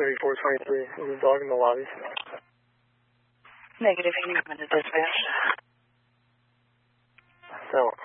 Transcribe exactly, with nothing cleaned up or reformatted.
thirty-four twenty-three. Is the dog in the lobby? Negative. Can you come into dispatch? So.